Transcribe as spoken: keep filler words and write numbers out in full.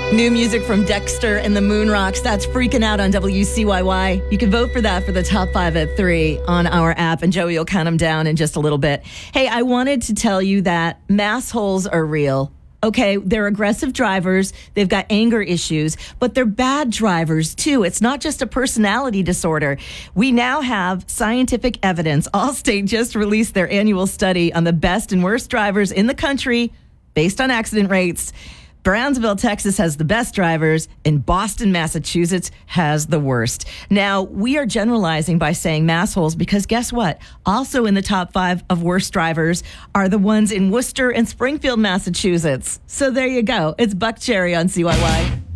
New music from Dexter and the Moonrocks. That's Freaking Out on W C Y Y. You can vote for that for the top five at three on our app, and Joey will count them down in just a little bit. Hey, I wanted to tell you that mass holes are real. Okay, they're aggressive drivers. They've got anger issues, but they're bad drivers too. It's not just a personality disorder. We now have scientific evidence. Allstate just released their annual study on the best and worst drivers in the country based on accident rates. Brownsville, Texas has the best drivers, and Boston, Massachusetts has the worst. Now, we are generalizing by saying mass holes because guess what? Also in the top five of worst drivers are the ones in Worcester and Springfield, Massachusetts. So there you go. It's Buck Cherry on C Y Y.